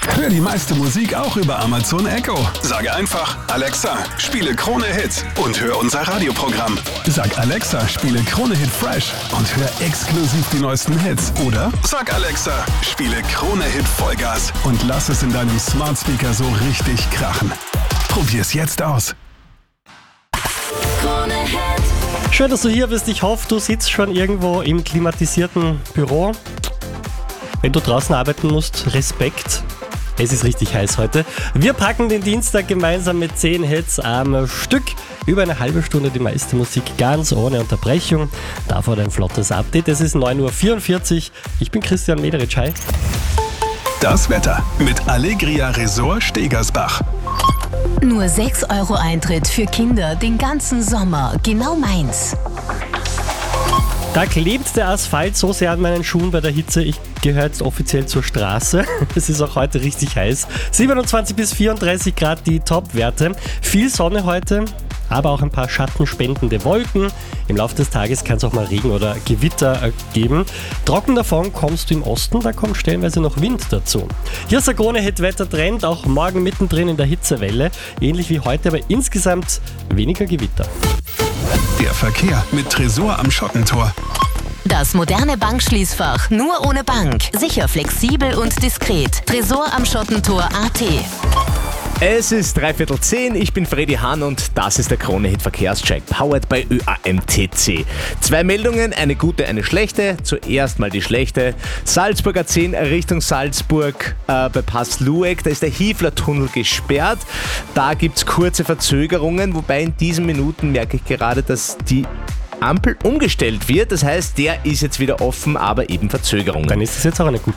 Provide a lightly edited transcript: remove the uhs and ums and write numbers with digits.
Hör die meiste Musik auch über Amazon Echo. Sage einfach, Alexa, spiele Krone Hit und hör unser Radioprogramm. Sag Alexa, spiele Krone Hit Fresh und hör exklusiv die neuesten Hits. Oder sag Alexa, spiele Krone Hit Vollgas und lass es in deinem Smart Speaker so richtig krachen. Probier's jetzt aus. Krone Hit. Schön, dass du hier bist. Ich hoffe, du sitzt schon irgendwo im klimatisierten Büro. Wenn du draußen arbeiten musst, Respekt. Es ist richtig heiß heute. Wir packen den Dienstag gemeinsam mit 10 Hits am Stück. Über eine halbe Stunde die meiste Musik ganz ohne Unterbrechung. Davor ein flottes Update. Es ist 9.44 Uhr. Ich bin Christian Mederitsch. Hi. Das Wetter mit Allegria Resort Stegersbach. Nur 6 € Eintritt für Kinder den ganzen Sommer. Genau meins. Da klebt der Asphalt so sehr an meinen Schuhen bei der Hitze. Ich gehöre jetzt offiziell zur Straße. Es ist auch heute richtig heiß. 27 bis 34 Grad die Top-Werte. Viel Sonne heute, aber auch ein paar schattenspendende Wolken. Im Laufe des Tages kann es auch mal Regen oder Gewitter geben. Trocken davon kommst du im Osten, da kommt stellenweise noch Wind dazu. Hier ist der Krone-Hit-Wettertrend, auch morgen mittendrin in der Hitzewelle. Ähnlich wie heute, aber insgesamt weniger Gewitter. Der Verkehr mit Tresor am Schottentor. Das moderne Bankschließfach nur ohne Bank. Sicher, flexibel und diskret. Tresor am Schottentor.at. Es ist 9:45, ich bin Freddy Hahn und das ist der Krone-Hit Verkehrscheck, powered by ÖAMTC. 2 Meldungen, eine gute, eine schlechte. Zuerst mal die schlechte. Salzburger 10 Richtung Salzburg bei Pass Lueck, da ist der Hiefler-Tunnel gesperrt. Da gibt es kurze Verzögerungen, wobei in diesen Minuten merke ich gerade, dass die Ampel umgestellt wird. Das heißt, der ist jetzt wieder offen, aber eben Verzögerungen. Dann ist das jetzt auch eine gute